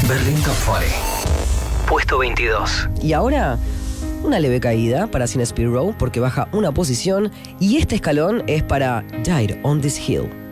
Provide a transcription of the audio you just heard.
Berlín Top 40. Puesto 22. Y ahora, una leve caída para Sin Speed Row porque baja una posición y este escalón es para Died on This Hill.